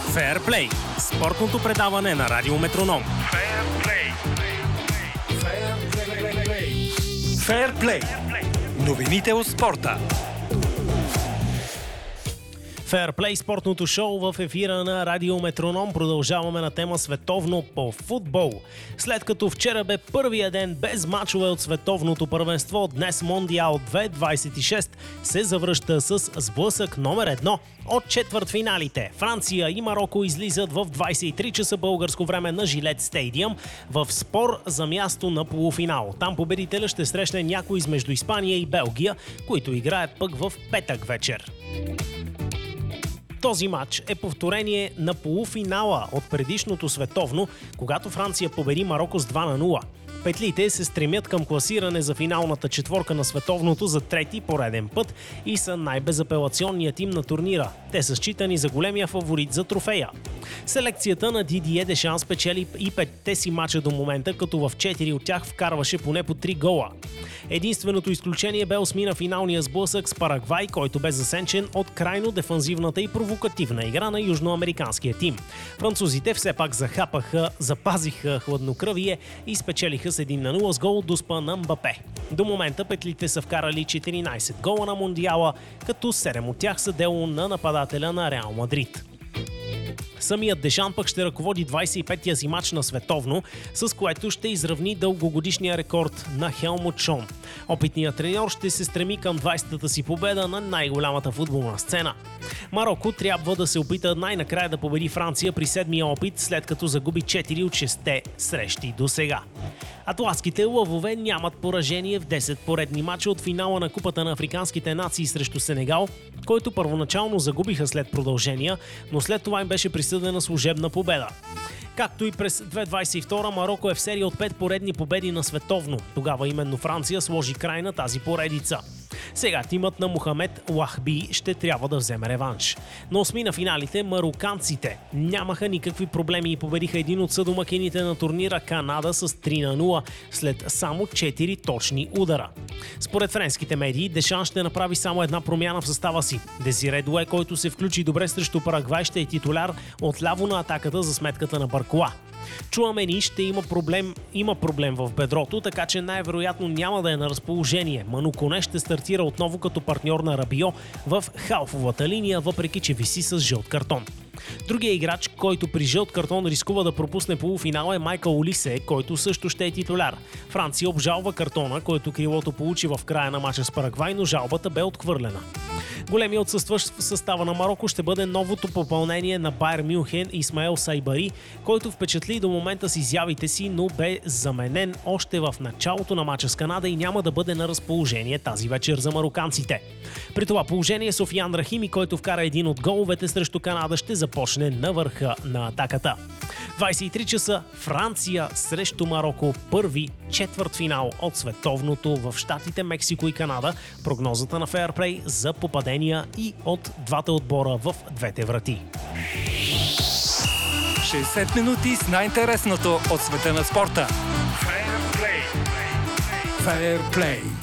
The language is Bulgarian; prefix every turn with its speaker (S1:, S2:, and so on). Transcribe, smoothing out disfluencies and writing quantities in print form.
S1: Феърплей – спортното предаване на Радио Метроном. Феърплей. Новините от спорта. Феърплей, спортното шоу в ефира на Радио Метроном. Продължаваме на тема световно по футбол. След като вчера бе първия ден без мачове от световното първенство, днес Мондиал 2026 се завръща с сблъсък номер 1 от четвъртфиналите. Франция и Мароко излизат в 23 часа българско време на Жилет Стейдиъм в спор за място на полуфинал. Там победителя ще срещне някой измежду Испания и Белгия, които играят пък в петък вечер. Този матч е повторение на полуфинала от предишното световно, когато Франция победи Мароко с 2-0. Петлите се стремят към класиране за финалната четворка на световното за трети пореден път и са най-безапелационният тим на турнира. Те са считани за големия фаворит за трофея. Селекцията на Дидие Дешан спечели и 5-те си мача до момента, като в 4 от тях вкарваше поне по 3 гола. Единственото изключение бе осмина финалния сблъсък с Парагвай, който бе засенчен от крайно дефанзивната и провокативна игра на южноамериканския тим. Французите все пак запазиха хладнокръвие и спечелиха с 1-0 с гол от дуспа на Мбапе. До момента петлите са вкарали 14 гола на Мондиала, като 7 от тях са дело на нападателя на Реал Мадрид. Самият Дешан пък ще ръководи 25-я си мач на световно, с което ще изравни дългогодишния рекорд на Хелмут Шон. Опитният треньор ще се стреми към 20-та си победа на най-голямата футболна сцена. Мароко трябва да се опита най-накрая да победи Франция при 7-я опит, след като загуби 4 от 6-те срещи до сега. Атласките лъвове нямат поражение в 10 поредни мача от финала на Купата на африканските нации срещу Сенегал, който първоначално загубиха след продължения, но след това им беше присъдена служебна победа. Както и през 2022 Мароко е в серия от 5 поредни победи на световно. Тогава именно Франция сложи край на тази поредица. Сега тимът на Мохамед Лахби ще трябва да вземе реванш. На осми на финалите мароканците нямаха никакви проблеми и победиха един от съдомакините на турнира Канада с 3-0 след само 4 точни удара. Според френските медии, Дешан ще направи само една промяна в състава си. Дезире Дуе, който се включи добре срещу Парагвай, ще е титуляр отляво на атаката за сметката на Баркола. Чуамени ще има проблем в бедрото, така че най-вероятно няма да е на разположение. Ману Коне ще стартира отново като партньор на Рабио в халфовата линия, въпреки че виси с жълт картон. Другия играч, който при жълт картон рискува да пропусне полуфинала, е Майкъл Олисе, който също ще е титуляр. Франция обжалва картона, който крилото получи в края на мача с Парагвай, но жалбата бе отхвърлена. Големият отсъстващ в състава на Мароко ще бъде новото попълнение на Байер Мюнхен Исмаел Сайбари, който впечатли до момента с изявите си, но бе заменен още в началото на мача с Канада и няма да бъде на разположение тази вечер за мароканците. При това положение Софиян Рахими, който вкара един от головете срещу Канада, ще започне на върха на атаката. 23 часа Франция срещу Мароко, първи четвъртфинал от световното в щатите Мексико и Канада. Прогнозата на Феърплей за попадения и от двата отбора в двете врати.
S2: 60 минути с най-интересното от света на спорта. Феърплей.